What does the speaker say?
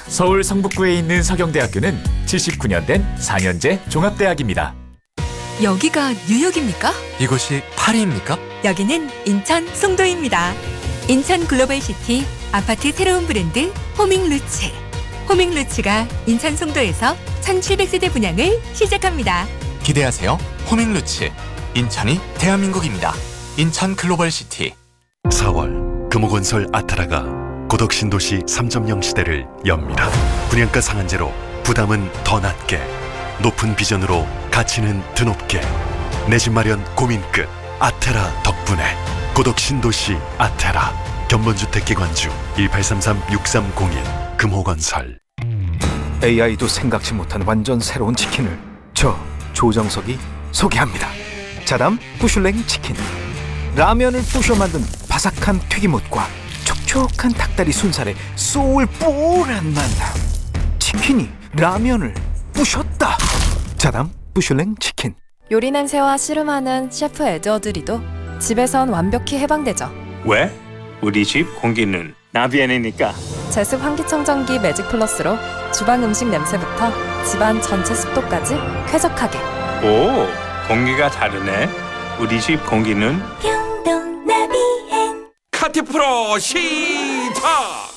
서울 성북구에 있는 서경대학교는 79년 된 4년제 종합대학입니다. 여기가 뉴욕입니까? 이곳이 파리입니까? 여기는 인천 송도입니다. 인천 글로벌시티 아파트 새로운 브랜드 호밍루츠. 호밍루츠가 인천 송도에서 1700세대 분양을 시작합니다. 기대하세요. 호밍루츠. 인천이 대한민국입니다. 인천 글로벌시티. 4월 금호건설 아타라가 고덕신도시 3.0 시대를 엽니다. 분양가 상한제로 부담은 더 낮게, 높은 비전으로 가치는 드높게, 내 집 마련 고민 끝 아테라 덕분에 고덕신도시 아테라. 견본주택기관주 1833-6301 금호건설. AI도 생각지 못한 완전 새로운 치킨을 저 조정석이 소개합니다. 자담 부슐랭 치킨. 라면을 부셔 만든 바삭한 튀김옷과 촉촉한 닭다리 순살의 소울뽀란 만남. 치킨이 라면을 부셨다. 자담 부슐랭 치킨. 요리 냄새와 씨름하는 셰프 에드워드 리도 집에선 완벽히 해방되죠. 왜? 우리 집 공기는 나비엔이니까. 제습 환기청정기 매직 플러스로 주방 음식 냄새부터 집안 전체 습도까지 쾌적하게. 오, 공기가 다르네. 우리 집 공기는 평동 나비엔 카티 프로 시작!